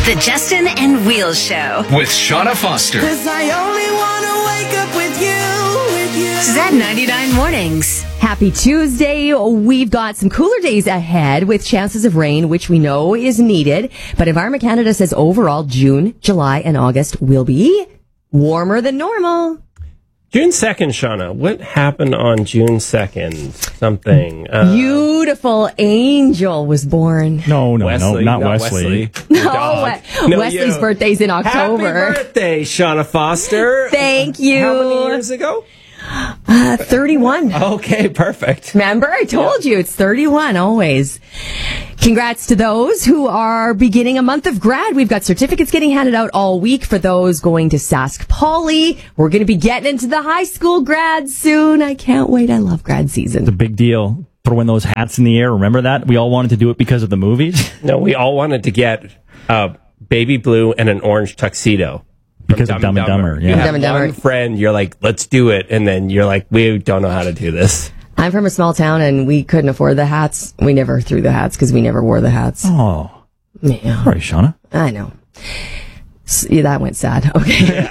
The Justin and Wheels Show. With Shauna Foster. 'Cause I only want to wake up with you. Z99 Mornings. Happy Tuesday. We've got some cooler days ahead with chances of rain, which we know is needed. But Environment Canada says overall June, July, and August will be warmer than normal. June 2nd, Shauna. What happened on June 2nd? Something. Beautiful angel was born. No, Wesley, not Wesley. No, Wesley's birthday's in October. Happy birthday, Shauna Foster. Thank you. How many years ago? 31. Okay, perfect. Remember, I told you, it's 31 always. Congrats to those who are beginning a month of grad. We've got certificates getting handed out all week for those going to Sask Poly. We're going to be getting into the high school grads soon. I can't wait. I love grad season. It's a big deal. Throwing those hats in the air. Remember that? We all wanted to do it because of the movies. No, we all wanted to get a baby blue and an orange tuxedo. Because of Dumb and Dumber. Yeah. You have Dumb and Dumber. one friend, you're like, let's do it. And then you're like, we don't know how to do this. I'm from a small town and we couldn't afford the hats. We never threw the hats because we never wore the hats. Oh. Yeah. All right, Shauna. I know. Yeah, that went sad. Okay.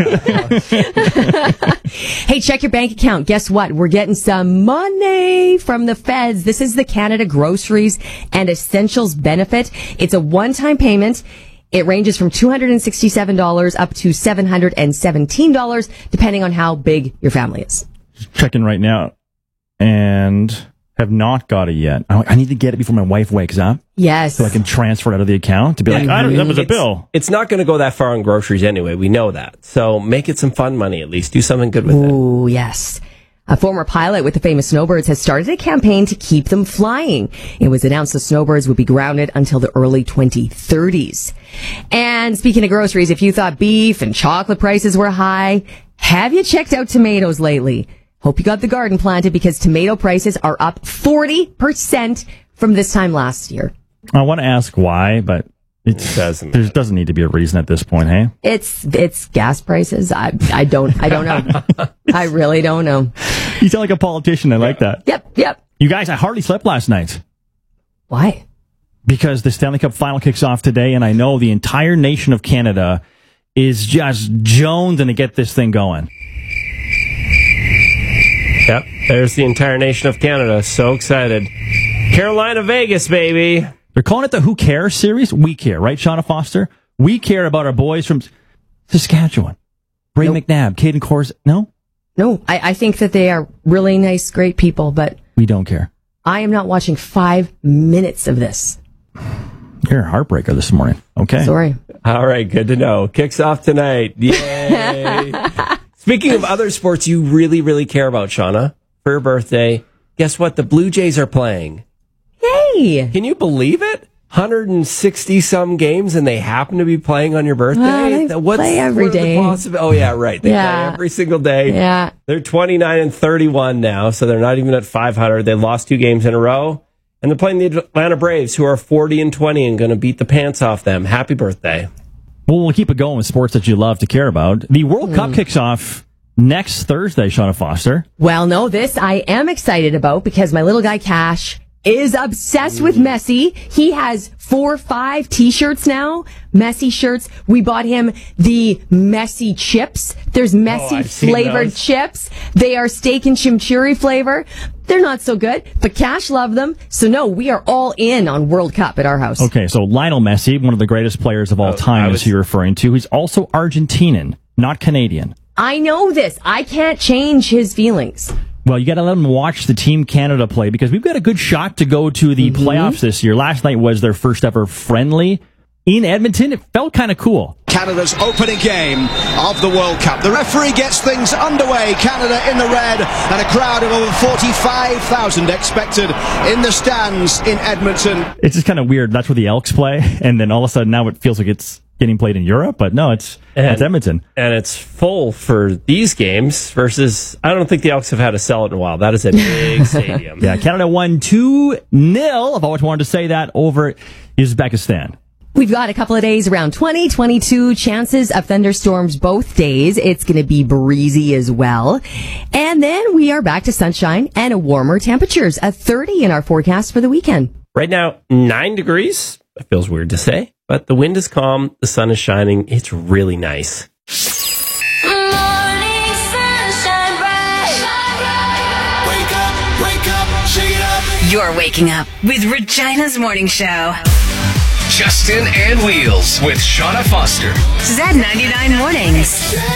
Hey, check your bank account. Guess what? We're getting some money from the feds. This is the Canada Groceries and Essentials Benefit. It's a one-time payment. It ranges from $267 up to $717, depending on how big your family is. Just checking right now. And have not got it yet. I need to get it before my wife wakes up. Yes. So I can transfer it out of the account to be like, that was a bill. It's not going to go that far on groceries anyway. We know that. So make it some fun money at least. Do something good with it. Ooh, yes. A former pilot with the famous Snowbirds has started a campaign to keep them flying. It was announced the Snowbirds would be grounded until the early 2030s. And speaking of groceries, if you thought beef and chocolate prices were high, have you checked out tomatoes lately? Hope you got the garden planted because tomato prices are up 40% from this time last year. I want to ask why, but there doesn't need to be a reason at this point, hey? It's gas prices. I don't know. I really don't know. You sound like a politician. I like that. Yep. You guys, I hardly slept last night. Why? Because the Stanley Cup final kicks off today, and I know the entire nation of Canada is just jonesing to get this thing going. Yep, there's the entire nation of Canada. So excited. Carolina, Vegas, baby. They're calling it the Who Cares series. We care, right, Shauna Foster? We care about our boys from Saskatchewan. Ray McNabb, Caden Kors. No? No, I think that they are really nice, great people, but we don't care. I am not watching 5 minutes of this. You're a heartbreaker this morning. Okay. Sorry. All right, good to know. Kicks off tonight. Yay. Speaking of other sports you really, really care about, Shauna, for your birthday, guess what? The Blue Jays are playing. Yay! Can you believe it? 160-some games, and they happen to be playing on your birthday? They play every day. Oh, yeah, right. They play every single day. Yeah. They're 29-31 now, so they're not even at 500. They lost 2 games in a row, and they're playing the Atlanta Braves, who are 40-20 and going to beat the pants off them. Happy birthday. Well, we'll keep it going with sports that you love to care about. The World Cup kicks off next Thursday, Shauna Foster. Well, no, this I am excited about because my little guy Cash is obsessed with Messi. He has 4 or 5 T-shirts now, Messi shirts. We bought him the Messi chips. There's Messi flavored chips. They are steak and chimichurri flavor. They're not so good, but Cash loved them. So no, we are all in on World Cup at our house. Okay, so Lionel Messi, one of the greatest players of all time, is he referring to. He's also Argentinian, not Canadian. I know this. I can't change his feelings. Well, you got to let them watch the Team Canada play because we've got a good shot to go to the playoffs this year. Last night was their first ever friendly in Edmonton. It felt kind of cool. Canada's opening game of the World Cup. The referee gets things underway. Canada in the red and a crowd of over 45,000 expected in the stands in Edmonton. It's just kind of weird. That's where the Elks play, and then all of a sudden now it feels like it's getting played in Europe, but no, it's Edmonton. And it's full for these games versus, I don't think the Elks have had a sellout in a while. That is a big stadium. Yeah, Canada won 2-0. I've always wanted to say that over Uzbekistan. We've got a couple of days around 20, 22 chances of thunderstorms both days. It's going to be breezy as well. And then we are back to sunshine and warmer temperatures, a 30 in our forecast for the weekend. Right now, 9 degrees. It feels weird to say, but the wind is calm. The sun is shining. It's really nice. Morning sunshine bright. Wake up, shake it up. You're waking up with Regina's Morning Show. Justin and Wheels with Shauna Foster. Z99 Mornings.